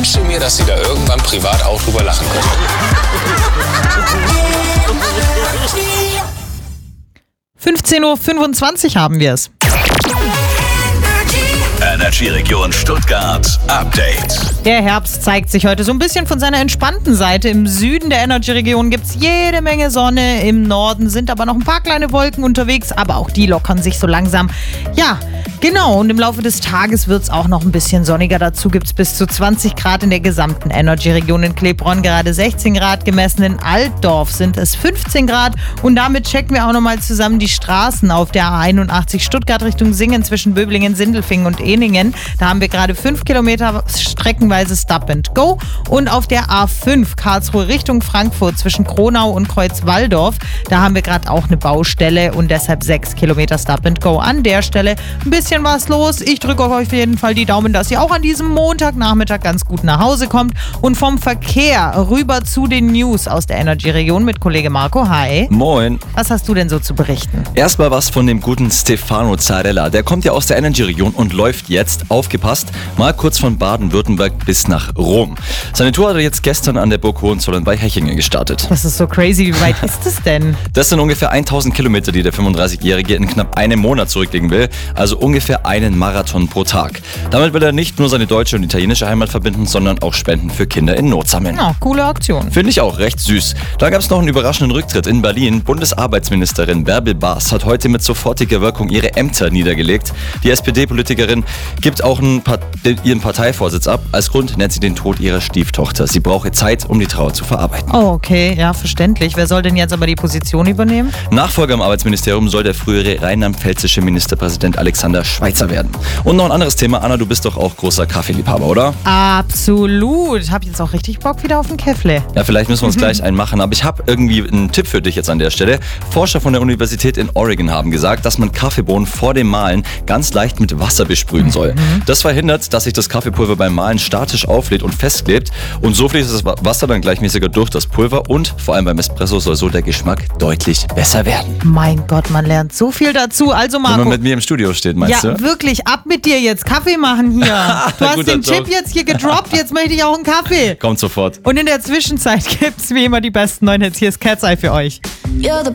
wünschte mir, dass sie da irgendwann privat auch drüber lachen könnte. 15:25 Uhr haben wir es. Energy Region Stuttgart Update. Der Herbst zeigt sich heute so ein bisschen von seiner entspannten Seite. Im Süden der Energy-Region gibt es jede Menge Sonne. Im Norden sind aber noch ein paar kleine Wolken unterwegs, aber auch die lockern sich so langsam. Ja, genau. Und im Laufe des Tages wird es auch noch ein bisschen sonniger. Dazu gibt es bis zu 20 Grad in der gesamten Energy-Region. In Klebronn gerade 16 Grad gemessen. In Altdorf sind es 15 Grad. Und damit checken wir auch nochmal zusammen die Straßen auf der A81 Stuttgart Richtung Singen zwischen Böblingen, Sindelfingen und Ehningen. Da haben wir gerade 5 Kilometer streckenweise Stop and Go. Und auf der A5 Karlsruhe Richtung Frankfurt zwischen Kronau und Kreuzwaldorf, da haben wir gerade auch eine Baustelle und deshalb 6 Kilometer Stop and Go. An der Stelle ein bisschen was los. Ich drücke euch auf jeden Fall die Daumen, dass ihr auch an diesem Montagnachmittag ganz gut nach Hause kommt. Und vom Verkehr rüber zu den News aus der Energy-Region mit Kollege Marco. Hi. Moin. Was hast du denn so zu berichten? Erstmal was von dem guten Stefano Zarella. Der kommt ja aus der Energy-Region und läuft jetzt, aufgepasst, mal kurz von Baden-Württemberg bis nach Rom. Seine Tour hat er jetzt gestern an der Burg Hohenzollern bei Hechingen gestartet. Das ist so crazy. Wie weit ist es denn? Das sind ungefähr 1000 Kilometer, die der 35-Jährige in knapp einem Monat zurücklegen will. Also ungefähr einen Marathon pro Tag. Damit will er nicht nur seine deutsche und italienische Heimat verbinden, sondern auch Spenden für Kinder in Not sammeln. Ja, coole Aktion. Finde ich auch recht süß. Da gab es noch einen überraschenden Rücktritt in Berlin. Bundesarbeitsministerin Bärbel Baas hat heute mit sofortiger Wirkung ihre Ämter niedergelegt. Die SPD-Politikerin gibt auch ihren Parteivorsitz ab. Als Grund nennt sie den Tod ihrer Stieftochter. Sie brauche Zeit, um die Trauer zu verarbeiten. Oh, okay. Ja, verständlich. Wer soll denn jetzt aber die Position übernehmen? Nachfolger im Arbeitsministerium soll der frühere rheinland-pfälzische Ministerpräsident Alexander Schweitzer werden. Und noch ein anderes Thema. Anna, du bist doch auch großer Kaffeeliebhaber, oder? Absolut. Hab jetzt auch richtig Bock wieder auf einen Käffle. Ja, vielleicht müssen wir uns gleich einen machen. Aber ich habe irgendwie einen Tipp für dich jetzt an der Stelle. Forscher von der Universität in Oregon haben gesagt, dass man Kaffeebohnen vor dem Mahlen ganz leicht mit Wasser besprühen soll. Das verhindert, dass sich das Kaffeepulver beim Mahlen statisch auflädt und festklebt. Und so fließt das Wasser dann gleichmäßiger durch das Pulver. Und vor allem beim Espresso soll so der Geschmack deutlich besser werden. Mein Gott, man lernt so viel dazu. Also Marco. Wenn man mit mir im Studio steht, meinst du? Ja, wirklich. Ab mit dir jetzt. Kaffee machen hier. Du hast den Tipp jetzt hier gedroppt. Jetzt möchte ich auch einen Kaffee. Kommt sofort. Und in der Zwischenzeit gibt's wie immer die besten neuen Hits. Hier ist Cat's Eye für euch. You're the